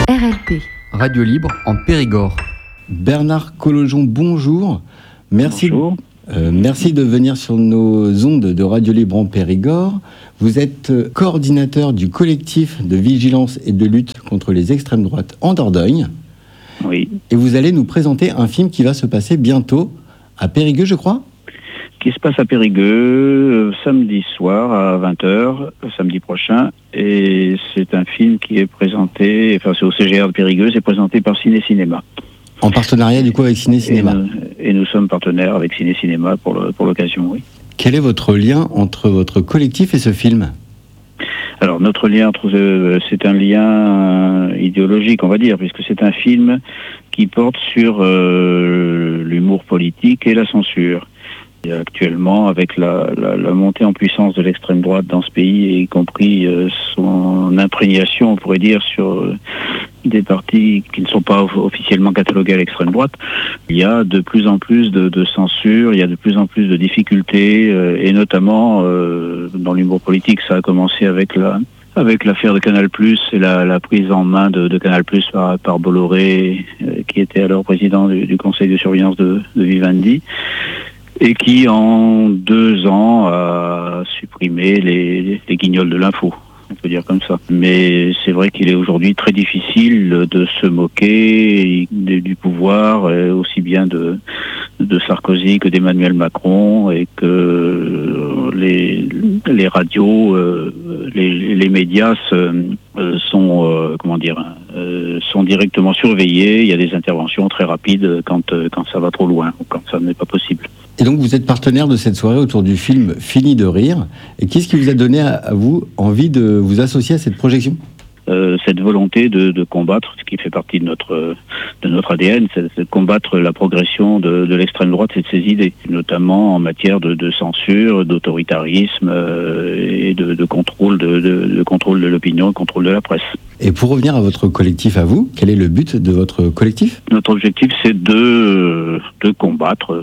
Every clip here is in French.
RLP. Radio Libre en Périgord. Bernard Collojon, bonjour. Bonjour. Merci de venir sur nos ondes de Radio Libre en Périgord. Vous êtes coordinateur du collectif de vigilance et de lutte contre les extrêmes droites en Dordogne. Oui. Et vous allez nous présenter un film qui va se passer bientôt à Périgueux, je crois. Qui se passe à Périgueux samedi soir à 20h, samedi prochain. Et c'est un film qui est présenté, enfin c'est au CGR de Périgueux, c'est présenté par Ciné Cinéma. En partenariat du coup avec Ciné Cinéma. Et nous sommes partenaires avec Ciné Cinéma pour l'occasion, oui. Quel est votre lien entre votre collectif et ce film ? Alors notre lien, c'est un lien idéologique, on va dire, puisque c'est un film qui porte sur l'humour politique et la censure. Et actuellement, avec la montée en puissance de l'extrême droite dans ce pays, y compris son imprégnation, on pourrait dire, sur des partis qui ne sont pas officiellement catalogués à l'extrême droite, il y a de plus en plus de censure, il y a de plus en plus de difficultés, et notamment dans l'humour politique, ça a commencé avec l'affaire de Canal+, et la prise en main de Canal+, par Bolloré, qui était alors président du conseil de surveillance de Vivendi, et qui en 2 ans a supprimé les guignols de l'info, on peut dire comme ça. Mais c'est vrai qu'il est aujourd'hui très difficile de se moquer du pouvoir, aussi bien de Sarkozy que d'Emmanuel Macron, et que les radios, les médias sont directement surveillés. Il y a des interventions très rapides quand ça va trop loin, ou quand ça n'est pas possible. Et donc vous êtes partenaire de cette soirée autour du film Fini de rire. Et qu'est-ce qui vous a donné à vous envie de vous associer à cette projection ? Cette volonté de combattre, ce qui fait partie de notre ADN, c'est de combattre la progression de l'extrême droite et de ses idées, notamment en matière de censure, d'autoritarisme et de contrôle de l'opinion, contrôle de la presse. Et pour revenir à votre collectif à vous, quel est le but de votre collectif ? Notre objectif, c'est de combattre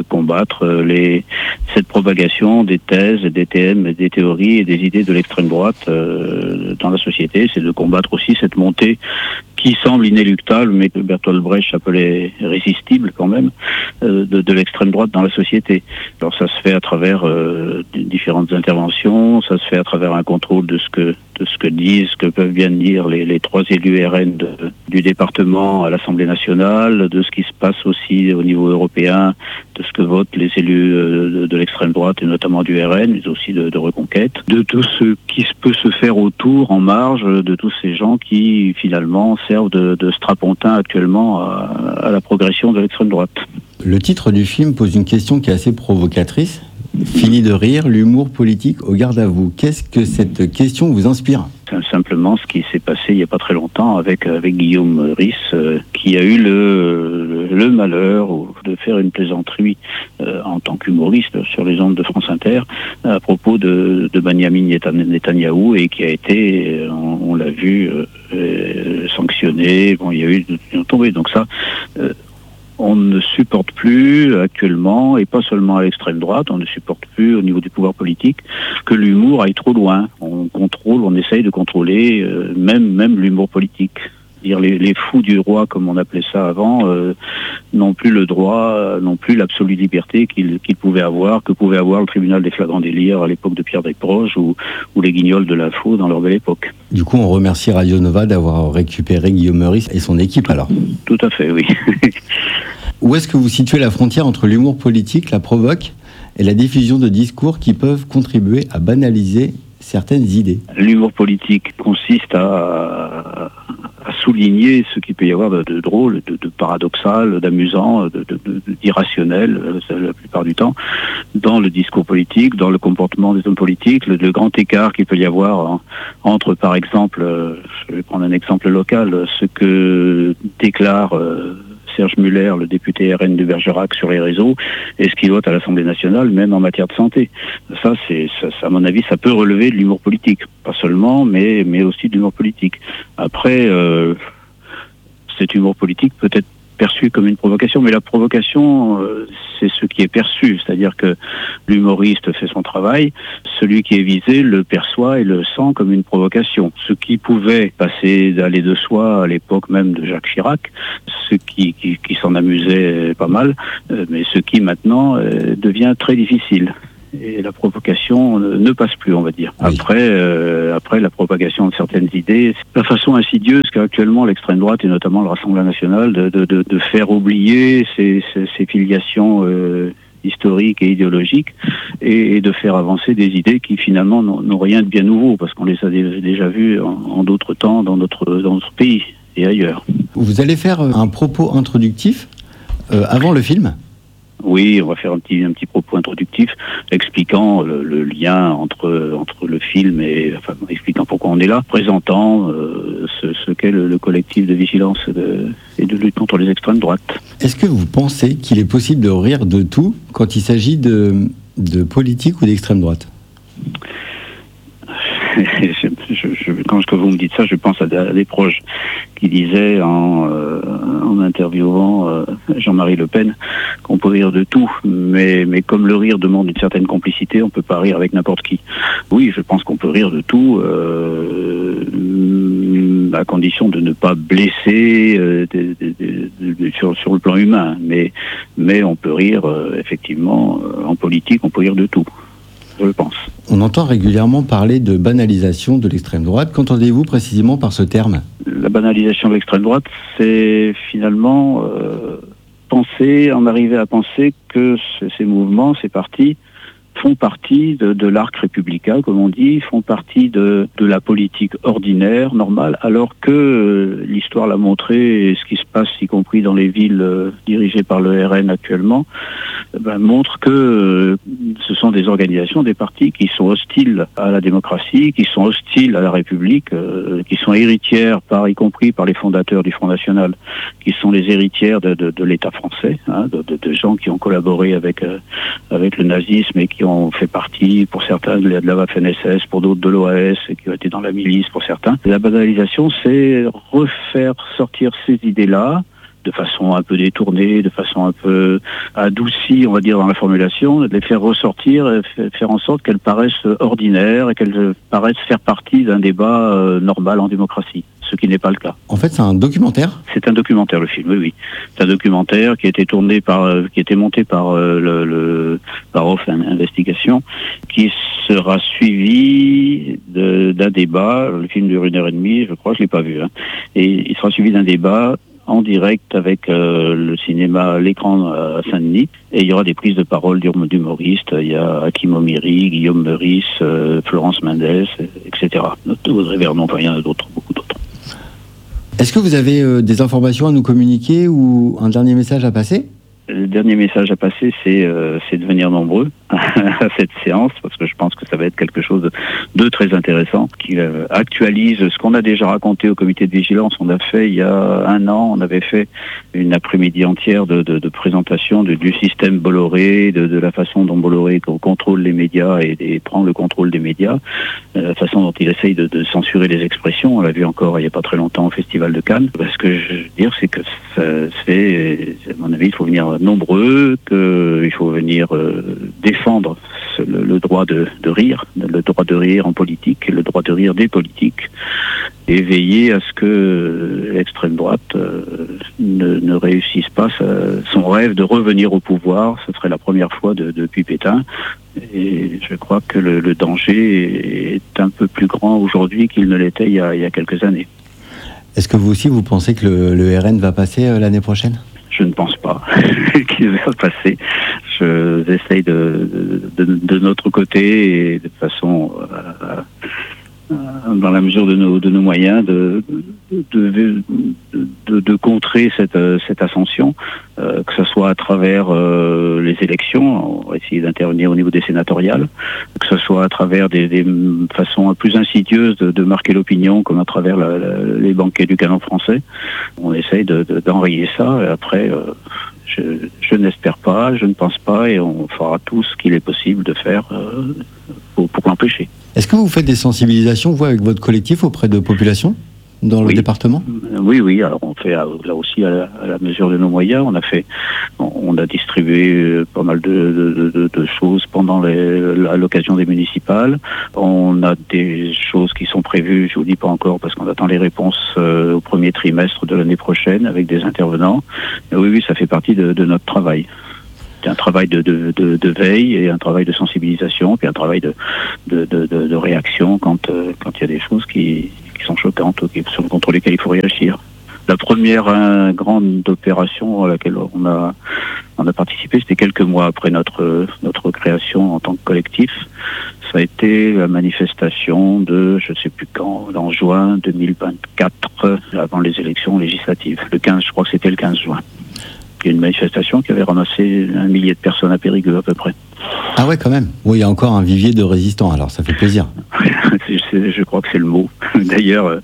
cette propagation des thèses, des thèmes, des théories et des idées de l'extrême droite dans la société. C'est de combattre aussi cette montée qui semble inéluctable, mais que Bertolt Brecht appelait résistible quand même, de l'extrême droite dans la société. Alors ça se fait à travers différentes interventions, ça se fait à travers un contrôle de ce que peuvent bien dire les 3 élus RN du département à l'Assemblée nationale, de ce qui se passe aussi au niveau européen, de ce que votent les élus de l'extrême droite et notamment du RN, mais aussi de Reconquête, de tout ce qui peut se faire autour, en marge, de tous ces gens qui finalement servent de strapontin actuellement à la progression de l'extrême droite. Le titre du film pose une question qui est assez provocatrice. Fini de rire, l'humour politique au garde à vous. Qu'est-ce que cette question vous inspire ? Simplement ce qui s'est passé il n'y a pas très longtemps avec Guillaume Meurice, qui a eu le malheur de faire une plaisanterie en tant qu'humoriste sur les ondes de France Inter à propos de Benyamin Netanyahou, et qui a été, on l'a vu, sanctionné. Bon, il y a eu tombé. Donc ça... on ne supporte plus actuellement, et pas seulement à l'extrême droite, on ne supporte plus au niveau du pouvoir politique, que l'humour aille trop loin. On essaye de contrôler même l'humour politique. Dire les fous du roi, comme on appelait ça avant, n'ont plus le droit, n'ont plus l'absolue liberté que pouvait avoir le tribunal des flagrants délires à l'époque de Pierre Desproges ou les guignols de l'info dans leur belle époque. Du coup, on remercie Radio Nova d'avoir récupéré Guillaume Meurice et son équipe alors. Tout à fait, oui. Où est-ce que vous situez la frontière entre l'humour politique, la provoque, et la diffusion de discours qui peuvent contribuer à banaliser certaines idées ? L'humour politique consiste à souligner ce qu'il peut y avoir de drôle, de paradoxal, d'amusant, d'irrationnel, la plupart du temps, dans le discours politique, dans le comportement des hommes politiques, le grand écart qu'il peut y avoir entre, par exemple, je vais prendre un exemple local, ce que déclare Serge Muller, le député RN de Bergerac, sur les réseaux, et ce qu'il vote à l'Assemblée nationale, même en matière de santé. Ça, à mon avis, ça peut relever de l'humour politique. Pas seulement, mais aussi de l'humour politique. Après, cet humour politique peut être perçu comme une provocation, mais la provocation, c'est ce qui est perçu, c'est-à-dire que l'humoriste fait son travail, celui qui est visé le perçoit et le sent comme une provocation. Ce qui pouvait passer d'aller de soi à l'époque même de Jacques Chirac, ce qui s'en amusait pas mal, mais ce qui maintenant devient très difficile. Et la provocation ne passe plus, on va dire. Oui. Après la propagation de certaines idées, la façon insidieuse qu'a actuellement l'extrême droite et notamment le Rassemblement national de faire oublier ces filiations historiques et idéologiques et de faire avancer des idées qui finalement n'ont rien de bien nouveau parce qu'on les a déjà vues en d'autres temps dans notre pays et ailleurs. Vous allez faire un propos introductif avant le film ? Oui, on va faire un petit propos introductif expliquant le lien entre le film et expliquant pourquoi on est là, présentant ce qu'est le collectif de vigilance et de lutte contre les extrêmes droites. Est-ce que vous pensez qu'il est possible de rire de tout quand il s'agit de politique ou d'extrême droite ? Quand vous me dites ça, je pense à des proches qui disaient en interviewant Jean-Marie Le Pen qu'on peut rire de tout, mais comme le rire demande une certaine complicité, on peut pas rire avec n'importe qui. Oui, je pense qu'on peut rire de tout, à condition de ne pas blesser sur le plan humain, mais on peut rire effectivement en politique, on peut rire de tout. Je pense. On entend régulièrement parler de banalisation de l'extrême droite. Qu'entendez-vous précisément par ce terme ? La banalisation de l'extrême droite, c'est finalement en arriver à penser que ces mouvements, ces partis, font partie de l'arc républicain, comme on dit, font partie de la politique ordinaire, normale, alors que l'histoire l'a montré, et ce qui se passe, y compris dans les villes dirigées par le RN actuellement, montre que ce sont des organisations, des partis qui sont hostiles à la démocratie, qui sont hostiles à la République, qui sont héritières, y compris par les fondateurs du Front National, qui sont les héritières de l'État français, de gens qui ont collaboré avec le nazisme et qui ont fait partie, pour certains, de la Waffen-SS, pour d'autres de l'OAS, et qui ont été dans la milice pour certains. La banalisation, c'est refaire sortir ces idées-là, de façon un peu détournée, de façon un peu adoucie, on va dire, dans la formulation, de les faire ressortir, faire en sorte qu'elles paraissent ordinaires et qu'elles paraissent faire partie d'un débat normal en démocratie, ce qui n'est pas le cas. En fait, c'est un documentaire ? C'est un documentaire, le film, oui. C'est un documentaire qui a été monté par Off Investigation, qui sera suivi d'un débat. Le film dure 1h30, je crois, je l'ai pas vu, et il sera suivi d'un débat en direct avec le cinéma L'Écran à Saint-Denis, et il y aura des prises de parole d'humoristes. Il y a Hakim Omiri, Guillaume Meurice, Florence Mendes, etc. Audrey Vernon, il y en a d'autres, beaucoup d'autres. Est-ce que vous avez des informations à nous communiquer ou un dernier message à passer ? Le dernier message à passer, c'est de venir nombreux à cette séance, parce que je pense que ça va être quelque chose de très intéressant, qui actualise ce qu'on a déjà raconté au comité de vigilance. On a fait, il y a 1 an, on avait fait une après-midi entière de présentation du système Bolloré, de la façon dont Bolloré contrôle les médias et prend le contrôle des médias, la façon dont il essaye de censurer les expressions. On l'a vu encore il n'y a pas très longtemps au Festival de Cannes. Ce que je veux dire, c'est que à mon avis, il faut venir nombreux, qu'il faut venir défendre le droit de rire, le droit de rire en politique, le droit de rire des politiques, et veiller à ce que l'extrême droite ne réussisse pas son rêve de revenir au pouvoir. Ce serait la première fois depuis Pétain, et je crois que le danger est un peu plus grand aujourd'hui qu'il ne l'était il y a quelques années. Est-ce que vous aussi, vous pensez que le RN va passer l'année prochaine ? Je ne pense pas qu'il va passer. J'essaye de notre côté et de façon, dans la mesure de nos moyens, de contrer cette ascension, que ce soit à travers les élections, on va essayer d'intervenir au niveau des sénatoriales, que ce soit à travers des façons plus insidieuses de marquer l'opinion, comme à travers les banquets du canon français. On essaye d'enrayer ça, et après, je n'espère pas, je ne pense pas, et on fera tout ce qu'il est possible de faire pour l'empêcher. Est-ce que vous faites des sensibilisations, vous, avec votre collectif, auprès de populations ? dans le département ? Oui. Alors on fait là aussi à la mesure de nos moyens. On a distribué pas mal de choses pendant à l'occasion des municipales. On a des choses qui sont prévues, je vous dis pas encore parce qu'on attend les réponses au premier trimestre de l'année prochaine avec des intervenants. Mais oui, ça fait partie de notre travail. C'est un travail de veille et un travail de sensibilisation, puis un travail de réaction quand il y a des choses qui sont choquantes ou contre lesquelles il faut réagir. La première grande opération à laquelle on a participé, c'était quelques mois après notre création en tant que collectif. Ça a été la manifestation de, je ne sais plus quand, en juin 2024, avant les élections législatives. Je crois que c'était le 15 juin. Il y a une manifestation qui avait ramassé 1 millier de personnes à Périgueux à peu près. Ah ouais, quand même. Oui, il y a encore un vivier de résistants, alors ça fait plaisir. Je crois que c'est le mot. D'ailleurs,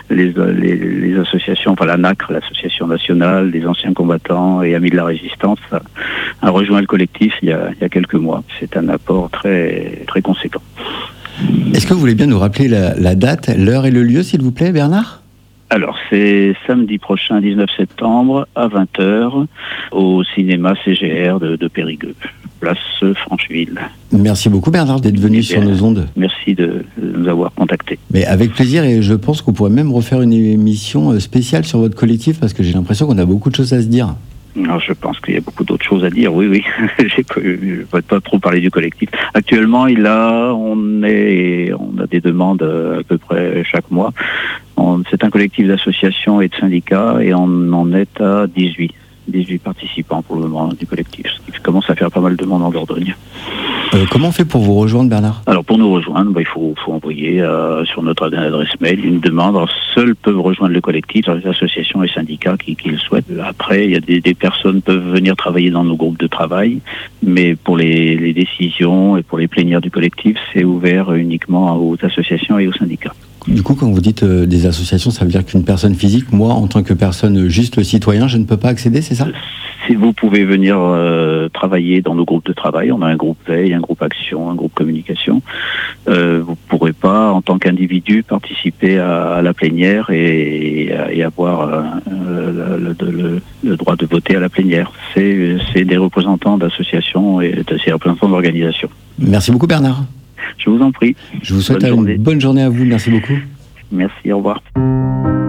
les associations, enfin la NACRE, l'Association nationale des anciens combattants et amis de la résistance, a rejoint le collectif il y a quelques mois. C'est un apport très, très conséquent. Est-ce que vous voulez bien nous rappeler la date, l'heure et le lieu, s'il vous plaît, Bernard ? Alors, c'est samedi prochain, 19 septembre, à 20h, au cinéma CGR de Périgueux, place Francheville. Merci beaucoup, Bernard, d'être venu sur nos ondes. Merci de nous avoir contactés. Mais avec plaisir, et je pense qu'on pourrait même refaire une émission spéciale sur votre collectif, parce que j'ai l'impression qu'on a beaucoup de choses à se dire. Alors, je pense qu'il y a beaucoup d'autres choses à dire, oui. Je ne vais pas trop parler du collectif. Actuellement, on a des demandes à peu près chaque mois. C'est un collectif d'associations et de syndicats et on en est à 18 participants pour le moment du collectif. Ce qui commence à faire pas mal de monde en Dordogne. Comment on fait pour vous rejoindre, Bernard ? Alors pour nous rejoindre, il faut envoyer sur notre adresse mail une demande. Alors, seuls peuvent rejoindre le collectif, les associations et syndicats qui le souhaitent. Après, il y a des personnes peuvent venir travailler dans nos groupes de travail, mais pour les décisions et pour les plénières du collectif, c'est ouvert uniquement aux associations et aux syndicats. Du coup, quand vous dites des associations, ça veut dire qu'une personne physique, moi, en tant que personne juste citoyen, je ne peux pas accéder, c'est ça ? Si vous pouvez venir travailler dans nos groupes de travail, on a un groupe veille, un groupe action, un groupe communication. Vous ne pourrez pas, en tant qu'individu, participer à la plénière et avoir le droit de voter à la plénière. C'est des représentants d'associations et des représentants d'organisations. Merci beaucoup, Bernard. Je vous en prie. Je vous souhaite une bonne journée à vous. Merci beaucoup. Merci, au revoir.